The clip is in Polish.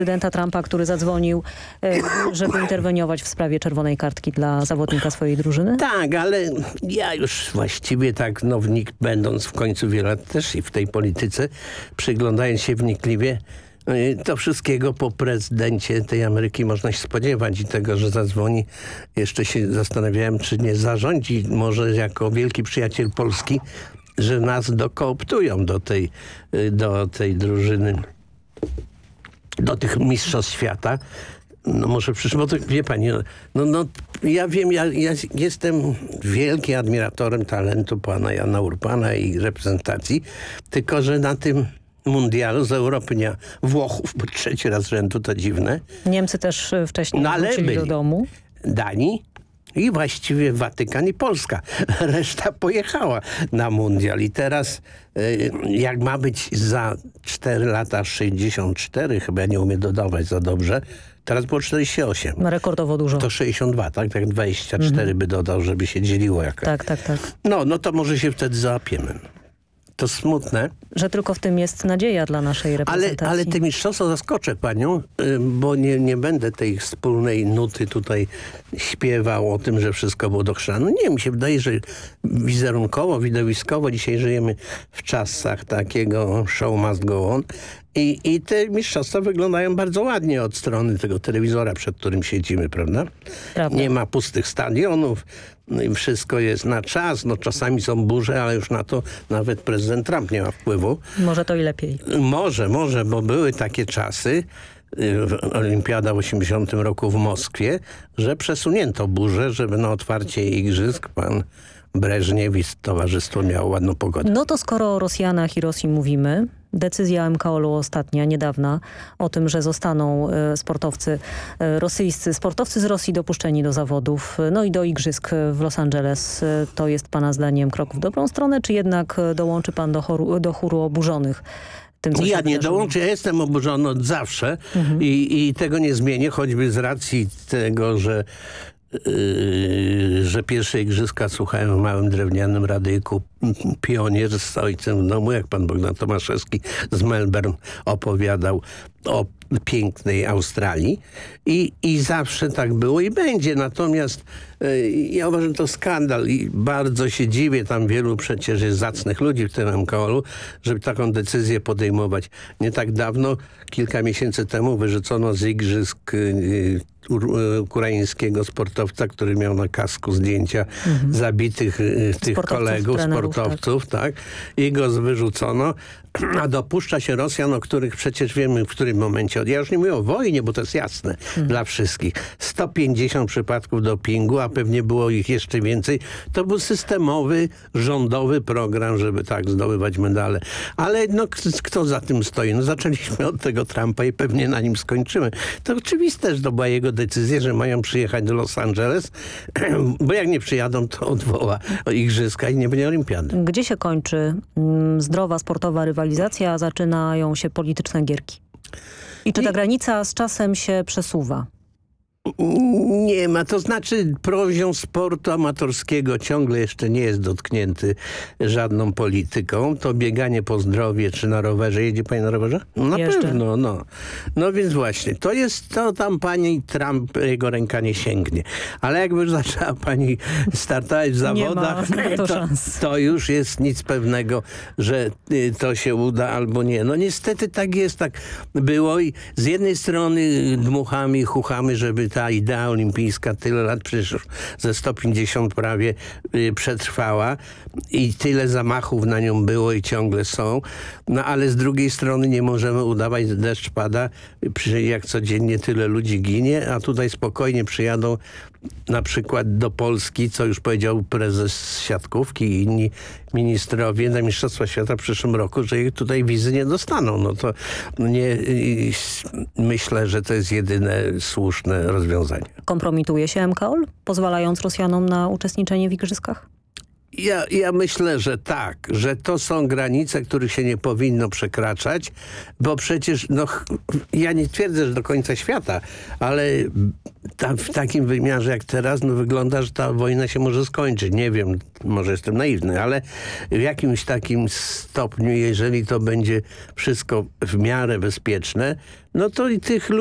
prezydenta Trumpa, który zadzwonił, żeby interweniować w sprawie czerwonej kartki dla zawodnika swojej drużyny? Tak, ale ja już właściwie tak, będąc w końcu wiele lat też i w tej polityce, przyglądając się wnikliwie, to wszystkiego po prezydencie tej Ameryki można się spodziewać i tego, że zadzwoni. Jeszcze się zastanawiałem, czy nie zarządzi może jako wielki przyjaciel Polski, że nas dokooptują do tej drużyny, do tych mistrzostw świata. No może przyszło, bo to wie pani, ja wiem, ja jestem wielkim admiratorem talentu pana Jana Urbana i reprezentacji, tylko że na tym mundialu z Europy, nie Włochów, bo trzeci raz z rzędu, to dziwne. Niemcy też wcześniej wrócili do domu. Danii i właściwie Watykan i Polska. Reszta pojechała na mundial. I teraz jak ma być za 4 lata 64, chyba ja nie umiem dodawać za dobrze, teraz było 48. Rekordowo dużo. To 62, tak? Tak 24 by dodał, żeby się dzieliło jakoś. Tak. No to może się wtedy załapiemy. To smutne. Że tylko w tym jest nadzieja dla naszej reprezentacji. Ale te mistrzostwo zaskoczę panią, bo nie będę tej wspólnej nuty tutaj śpiewał o tym, że wszystko było do chrzanu. Nie, mi się wydaje, że wizerunkowo, widowiskowo dzisiaj żyjemy w czasach takiego show must go on. I te mistrzostwa wyglądają bardzo ładnie od strony tego telewizora, przed którym siedzimy, prawda? Nie ma pustych stadionów, wszystko jest na czas. No czasami są burze, ale już na to nawet prezydent Trump nie ma wpływu. Może to i lepiej. Może, bo były takie czasy, Olimpiada w 80 roku w Moskwie, że przesunięto burzę, żeby na otwarcie igrzysk pan Breżniew i towarzystwo miało ładną pogodę. No to skoro o Rosjanach i Rosji mówimy, decyzja MKOL-u ostatnia, niedawna, o tym, że zostaną rosyjscy sportowcy z Rosji dopuszczeni do zawodów, no i do igrzysk w Los Angeles. To jest pana zdaniem krok w dobrą stronę, czy jednak dołączy pan do chóru oburzonych? Ja nie dołączę, ja jestem oburzony od zawsze i tego nie zmienię, choćby z racji tego, że pierwsze igrzyska słuchałem w małym drewnianym radyjku Pionier z ojcem w domu, jak pan Bogdan Tomaszewski z Melbourne opowiadał o pięknej Australii i zawsze tak było i będzie. Natomiast ja uważam, to skandal i bardzo się dziwię, tam wielu przecież jest zacnych ludzi w tym MKOL-u, żeby taką decyzję podejmować. Nie tak dawno, kilka miesięcy temu wyrzucono z igrzysk ukraińskiego sportowca, który miał na kasku zdjęcia zabitych tych kolegów, sportowców, tak? I go wyrzucono. A dopuszcza się Rosjan, o których przecież wiemy w którym momencie. Ja już nie mówię o wojnie, bo to jest jasne dla wszystkich. 150 przypadków dopingu, a pewnie było ich jeszcze więcej. To był systemowy, rządowy program, żeby tak zdobywać medale. Ale no, kto za tym stoi? No zaczęliśmy od tego Trumpa i pewnie na nim skończymy. To oczywiste, że to była jego decyzja, że mają przyjechać do Los Angeles, bo jak nie przyjadą, to odwoła igrzyska i nie będzie olimpiady. Gdzie się kończy zdrowa sportowa rywalizacja, a zaczynają się polityczne gierki? I czy ta granica z czasem się przesuwa? Nie ma, to znaczy poziom sportu amatorskiego ciągle jeszcze nie jest dotknięty żadną polityką. To bieganie po zdrowie czy na rowerze. Jedzie pani na rowerze? Na pewno, no. No więc właśnie, to tam pani Trump, jego ręka nie sięgnie. Ale jakby już zaczęła pani startować w zawodach, to już jest nic pewnego, że to się uda albo nie. No niestety tak jest, tak było i z jednej strony dmuchamy, chuchamy, żeby ta idea olimpijska tyle lat, przecież ze 150 prawie przetrwała i tyle zamachów na nią było i ciągle są. No ale z drugiej strony nie możemy udawać, że deszcz pada, jak codziennie tyle ludzi ginie, a tutaj spokojnie przyjadą na przykład do Polski, co już powiedział prezes siatkówki i inni ministrowie na Mistrzostwa Świata w przyszłym roku, że ich tutaj wizy nie dostaną. No to nie myślę, że to jest jedyne słuszne rozwiązanie. Kompromituje się MKOL, pozwalając Rosjanom na uczestniczenie w igrzyskach? Ja myślę, że tak, że to są granice, których się nie powinno przekraczać, bo przecież, ja nie twierdzę, że do końca świata, ale w takim wymiarze jak teraz, wygląda, że ta wojna się może skończyć. Nie wiem, może jestem naiwny, ale w jakimś takim stopniu, jeżeli to będzie wszystko w miarę bezpieczne, no to i tych